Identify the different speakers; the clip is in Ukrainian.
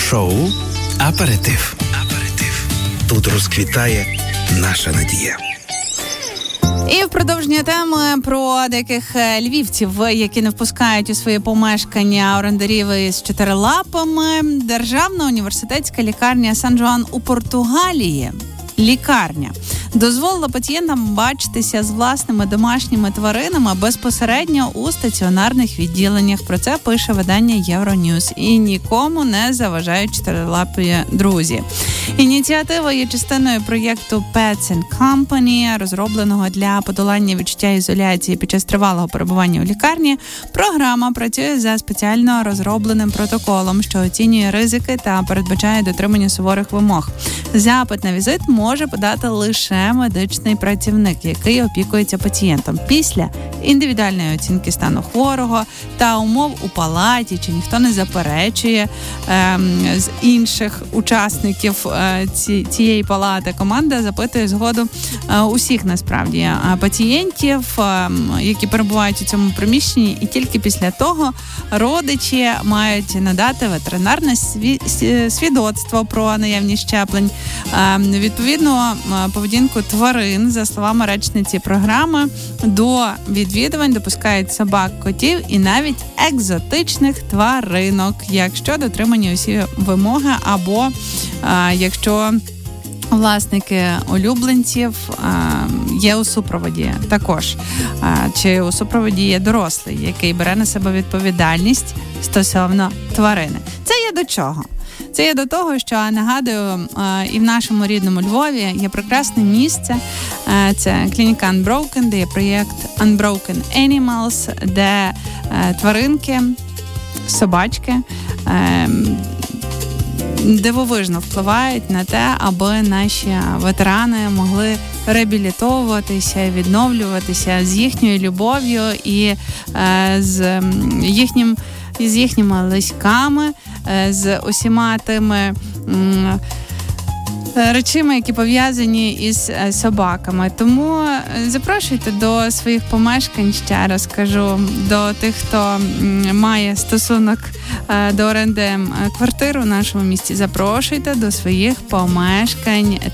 Speaker 1: Шоу «Аперитив». Тут розквітає наша надія.
Speaker 2: І в продовження теми про деяких львівців, які не впускають у свої помешкання орендарів із чотирилапами. Державна університетська лікарня Сан-Жуан у Португалії, лікарня, дозволила пацієнтам бачитися з власними домашніми тваринами безпосередньо у стаціонарних відділеннях. Про це пише видання Євроньюз. І нікому не заважають чотирилапі друзі. Ініціатива є частиною проєкту Pets and Company, розробленого для подолання відчуття ізоляції під час тривалого перебування у лікарні. Програма працює за спеціально розробленим протоколом, що оцінює ризики та передбачає дотримання суворих вимог. Запит на візит може подати лише медичний працівник, який опікується пацієнтом. Після індивідуальної оцінки стану хворого та умов у палаті, чи ніхто не заперечує з інших учасників цієї палати, команда запитує згоду усіх, насправді, пацієнтів, які перебувають у цьому приміщенні, і тільки після того родичі мають надати ветеринарне свідоцтво про наявність щеплень. Відповідно, поведінку тварин, за словами речниці програми, до відвідувань допускають собак, котів і навіть екзотичних тваринок, якщо дотримані усі вимоги або якщо власники улюбленців є у супроводі також. Чи у супроводі є дорослий, який бере на себе відповідальність стосовно тварини. Це є до чого? Це є до того, що, нагадую, і в нашому рідному Львові є прекрасне місце. Це клініка Unbroken, де є проєкт Unbroken Animals, де тваринки, собачки дивовижно впливають на те, аби наші ветерани могли реабілітовуватися, відновлюватися з їхньою любов'ю і з їхніми лиськами, з усіма тими речами, які пов'язані із собаками. Тому запрошуйте до своїх помешкань, ще раз кажу, до тих, хто має стосунок до оренди квартир у нашому місті. Запрошуйте до своїх помешкань